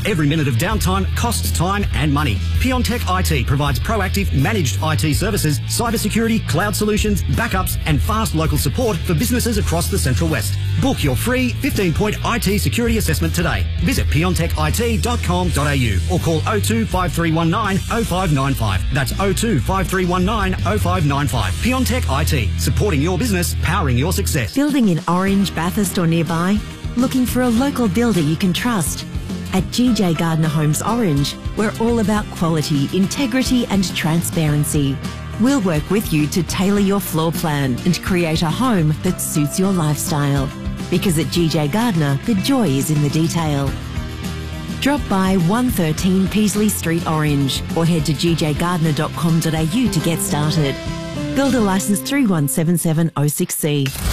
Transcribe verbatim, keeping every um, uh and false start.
Every minute of downtime costs time and money. Piontech I T provides proactive, managed I T services, cybersecurity, cloud solutions, backups and fast local support for businesses across the Central West. Book your free fifteen-point I T security assessment today. Visit piontech I T dot com dot a u or call oh two five three one nine oh five nine five. That's oh two five three one nine oh five nine five. Piontech I T, supporting your business, powering your success. Building in Orange, Bathurst or nearby? Looking for a local builder you can trust? At G J Gardner Homes Orange, we're all about quality, integrity and transparency. We'll work with you to tailor your floor plan and create a home that suits your lifestyle. Because at G J Gardner, the joy is in the detail. Drop by one thirteen Peasley Street, Orange, or head to g j gardner dot com dot a u to get started. Builder licence three one seven seven oh six C.